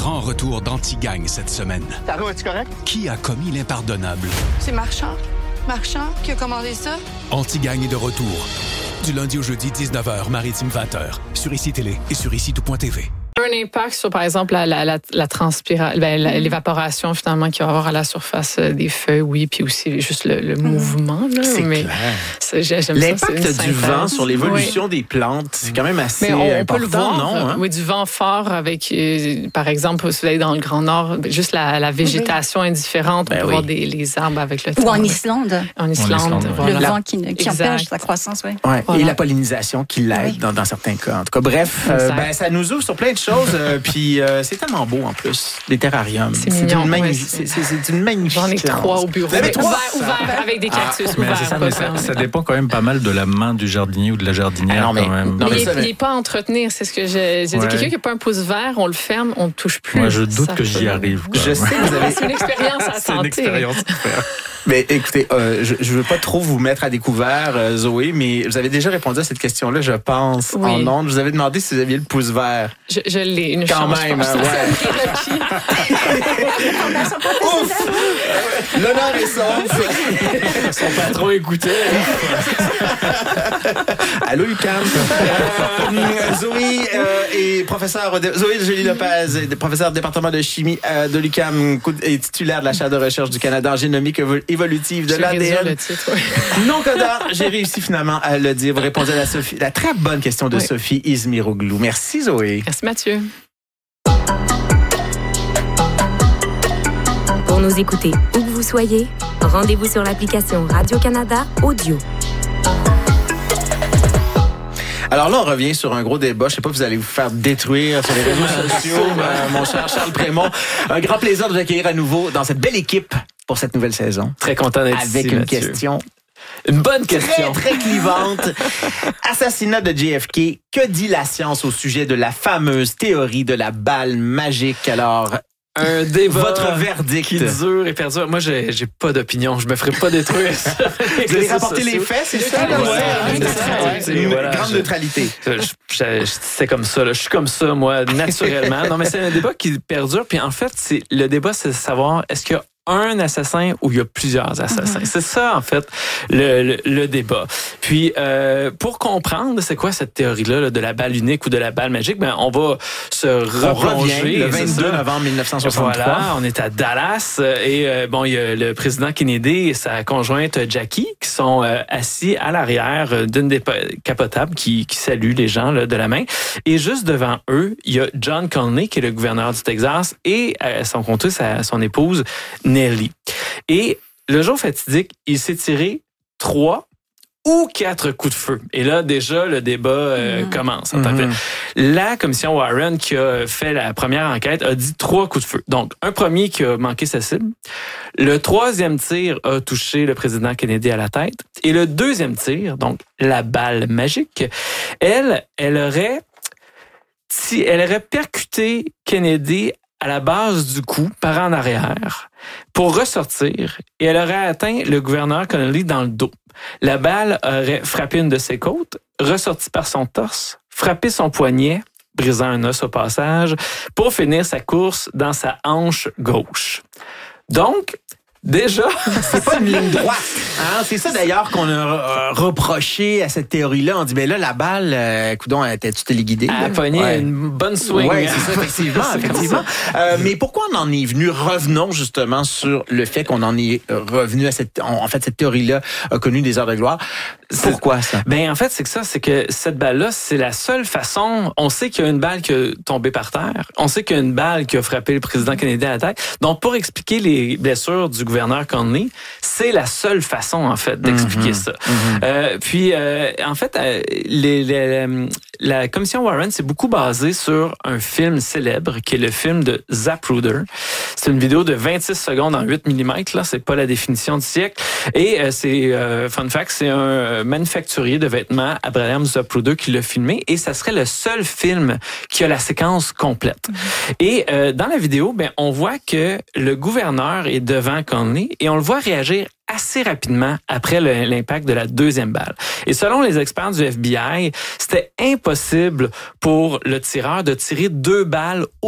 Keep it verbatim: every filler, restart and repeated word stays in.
grand retour d'Anti-Gang cette semaine. Taro, es-tu correct? Qui a commis l'impardonnable? C'est Marchand. Marchand qui a commandé ça? Anti-Gang est de retour. Du lundi au jeudi, dix-neuf heures, Maritime vingt heures. Sur Ici Télé et sur ici tout point t v. Un impact sur, par exemple, la, la, la, la transpiration, ben, la, l'évaporation, finalement, qu'il va y avoir à la surface des feuilles, oui, puis aussi juste le, le mouvement. Là, c'est mais clair. C'est, j'aime L'impact ça, du vent sur l'évolution oui. des plantes, c'est quand même assez mais on, on important, peut le voir, non? Hein? Oui, du vent fort avec, euh, par exemple, si vous allez dans le Grand Nord, juste la, la végétation oui. est différente. On ben peut oui. voir des, les arbres avec le temps. Ou en Islande. En Islande, en Islande voilà. Le vent qui, qui empêche sa croissance, oui. Ouais. Voilà. Et la pollinisation qui l'aide oui. dans, dans certains cas. En tout cas, bref, euh, ben, ça nous ouvre sur plein de choses. euh, puis euh, c'est tellement beau en plus, les terrariums. C'est, c'est, mignon, une, magnifique, ouais, c'est... c'est, c'est, c'est une magnifique. J'en ai trois au bureau. Mais ouvert, ouvert avec des cactus. Ah, ouverts, ça, mais ça, ça dépend quand même pas mal de la main du jardinier ou de la jardinière. Ah non, mais, quand même. Non, mais, mais ça, il n'est pas à entretenir, c'est ce que j'ai, j'ai ouais. dit. Quelqu'un qui n'a pas un pouce vert, on le ferme, on ne le touche plus. Moi, je doute que j'y arrive. Quoi. Je sais que vous avez... C'est une expérience à c'est tenter. Une expérience à faire. Mais écoutez, euh, je ne veux pas trop vous mettre à découvert, euh, Zoé, mais vous avez déjà répondu à cette question-là, je pense, oui. en ondes. Je vous avais demandé si vous aviez le pouce vert. Je, je l'ai, une Quand chance. même, hein, ouais. Ouf! L'honneur est sauf. Ils sont pas trop écoutés. Allô, U Q A M. Euh, Zoé euh, est professeure, de, Zoé Julie Lopez, professeure du département de chimie euh, de l'U Q A M et titulaire de la chaire de recherche du Canada en génomique évolutive de j'ai l'A D N. Le titre, oui. Non, Coda, j'ai réussi finalement à le dire. Vous répondez à la, Sophie, la très bonne question de oui. Sophie Izmiroglou. Merci, Zoé. Merci, Mathieu. Pour nous écouter où que vous soyez, rendez-vous sur l'application Radio-Canada Audio. Alors là, on revient sur un gros débat. Je sais pas, vous allez vous faire détruire sur les réseaux sociaux, euh, mon cher Charles Prémont. Un grand plaisir de vous accueillir à nouveau dans cette belle équipe pour cette nouvelle saison. Très content d'être Avec ici, une Mathieu. question... Une bonne question. Très, très clivante. Assassinat de J F K. Que dit la science au sujet de la fameuse théorie de la balle magique? Alors... Un débat Votre verdict qui dure et perdure. Moi, j'ai, j'ai pas d'opinion. Je me ferai pas détruire. Vous allez rapporter les faits, c'est ça? Ouais, ouais, ouais, c'est une voilà, grande je, neutralité. Je, je, je, c'est comme ça. Là. Je suis comme ça, moi, naturellement. Non, mais c'est un débat qui perdure. Puis en fait, c'est le débat, c'est de savoir est-ce qu'il y a un assassin ou il y a plusieurs assassins. Mm-hmm. C'est ça, en fait, le, le, le débat. Puis, euh, pour comprendre c'est quoi cette théorie-là là, de la balle unique ou de la balle magique, ben, on va se replonger. Le vingt-deux novembre mille neuf cent soixante-trois. Voilà, on est à Dallas et euh, bon, il y a le président Kennedy et sa conjointe Jackie qui sont euh, assis à l'arrière d'une décapotable qui, qui salue les gens là, de la main. Et juste devant eux, il y a John Connally qui est le gouverneur du Texas et à son compte sa, son épouse Nellie. Et le jour fatidique, il s'est tiré trois ou quatre coups de feu. Et là, déjà, le débat euh, mmh. commence. Mmh. La commission Warren, qui a fait la première enquête, a dit trois coups de feu. Donc, un premier qui a manqué sa cible. Le troisième tir a touché le président Kennedy à la tête. Et le deuxième tir, donc la balle magique, elle, elle aurait, elle aurait percuté Kennedy à la base du cou, par en arrière, pour ressortir, et elle aurait atteint le gouverneur Connally dans le dos. La balle aurait frappé une de ses côtes, ressorti par son torse, frappé son poignet, brisant un os au passage, pour finir sa course dans sa hanche gauche. Donc, déjà, c'est pas une ligne droite. Hein? C'est ça d'ailleurs qu'on a euh, reproché à cette théorie-là. On dit, ben là, la balle, euh, coudonc, t'as-tu téléguidé? Elle a pogné ouais. une bonne swing. Oui, c'est ça, effectivement. effectivement. Euh, mais pourquoi on en est venu? Revenons justement sur le fait qu'on en est revenu à cette... En fait, cette théorie-là a connu des heures de gloire. Pourquoi ça? Ben en fait, c'est que ça, c'est que cette balle-là, c'est la seule façon... On sait qu'il y a une balle qui a tombé par terre. On sait qu'il y a une balle qui a frappé le président Kennedy à la tête. Donc, pour expliquer les blessures du gouverneur Connally, c'est la seule façon, en fait, d'expliquer mm-hmm. ça. Mm-hmm. Euh, puis, euh, en fait, euh, les, les, la commission Warren s'est beaucoup basée sur un film célèbre, qui est le film de Zapruder. C'est une vidéo de vingt-six secondes en huit millimètres, là, c'est pas la définition du siècle. Et euh, c'est, euh, fun fact, c'est un manufacturier de vêtements, Abraham Zapruder, qui l'a filmé, et ça serait le seul film qui a la séquence complète. Mm-hmm. Et euh, dans la vidéo, ben, on voit que le gouverneur est devant Connally, et on le voit réagir assez rapidement après le, l'impact de la deuxième balle. Et selon les experts du F B I, c'était impossible pour le tireur de tirer deux balles